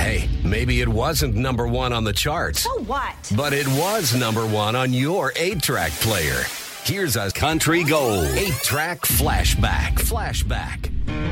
Hey, maybe it wasn't number one on the charts. So what? But it was number one on your 8-track player. Here's a country gold 8-track flashback.